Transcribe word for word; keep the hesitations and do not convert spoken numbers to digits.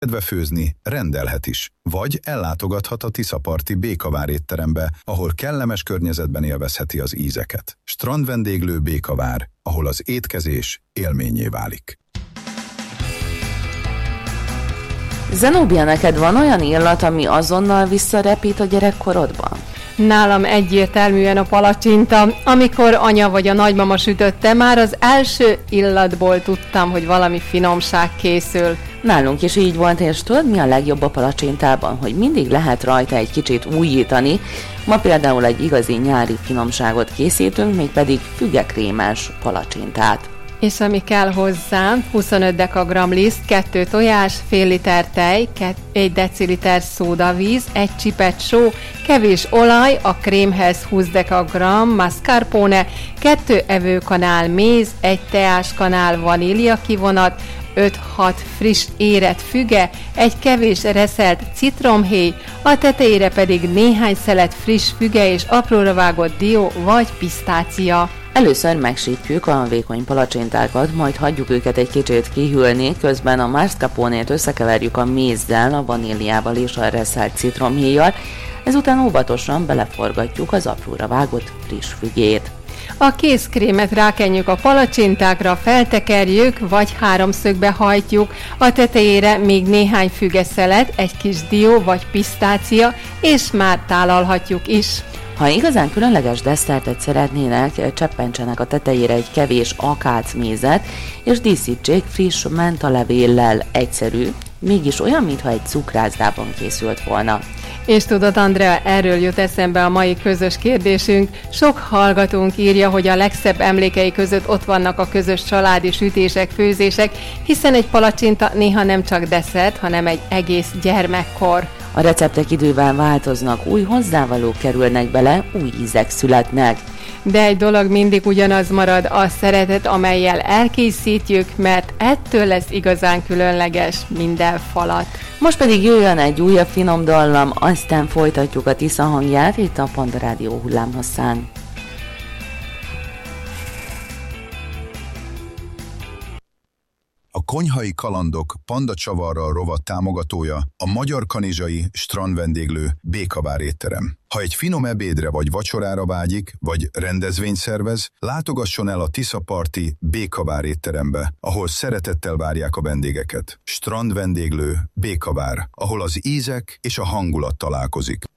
kedve főzni, rendelhet is, vagy ellátogathat a Tiszaparti Békavár étterembe, ahol kellemes környezetben élvezheti az ízeket. Strandvendéglő Békavár, ahol az étkezés élménnyé válik. Zenóbia, neked van olyan illat, ami azonnal visszarepít a gyerekkorodban? Nálam egyértelműen a palacsinta. Amikor anya vagy a nagymama sütötte, már az első illatból tudtam, hogy valami finomság készül. Nálunk is így volt, és tudod, mi a legjobb a palacsintában? Hogy mindig lehet rajta egy kicsit újítani. Ma például egy igazi nyári finomságot készítünk, mégpedig fügekrémes palacsintát. És ami kell hozzá, huszonöt dekagramm liszt, kettő tojás, fél liter tej, egy deciliter szódavíz, egy csipet só, kevés olaj, a krémhez húsz dekagramm mascarpone, kettő evőkanál méz, egy teáskanál vanília kivonat, öt-hat friss érett füge, egy kevés reszelt citromhéj, a tetejére pedig néhány szelet friss füge és apróra vágott dió vagy pisztácia. Először megsítjük a vékony palacsintákat, majd hagyjuk őket egy kicsit kihűlni, közben a mascarponét összekeverjük a mézzel, a vaníliával és a reszelt citromhéjjal, ezután óvatosan beleforgatjuk az apróra vágott friss fügét. A készkrémet rákenjük a palacsintákra, feltekerjük, vagy háromszögbe hajtjuk, a tetejére még néhány fügeszelet, egy kis dió vagy pisztácia, és már tálalhatjuk is. Ha igazán különleges desszertet szeretnének, cseppentsenek a tetejére egy kevés akácmézet, és díszítsék friss mentalevéllel. Egyszerű, mégis olyan, mintha egy cukrászdában készült volna. És tudod, Andrea, erről jut eszembe a mai közös kérdésünk. Sok hallgatónk írja, hogy a legszebb emlékei között ott vannak a közös családi sütések, főzések, hiszen egy palacsinta néha nem csak desszert, hanem egy egész gyermekkor. A receptek idővel változnak, új hozzávalók kerülnek bele, új ízek születnek. De egy dolog mindig ugyanaz marad, a szeretet, amellyel elkészítjük, mert ettől lesz igazán különleges minden falat. Most pedig jöjjön egy újabb finom dallam, aztán folytatjuk a Tisza hangját itt a Panda Rádió hullámhosszán. A Konyhai Kalandok Panda Csavarral rovat támogatója a Magyar Kanizsai Strandvendéglő Békavár étterem. Ha egy finom ebédre vagy vacsorára vágyik, vagy rendezvényt szervez, látogasson el a Tiszaparti Békavár étterembe, ahol szeretettel várják a vendégeket. Strandvendéglő Békavár, ahol az ízek és a hangulat találkozik.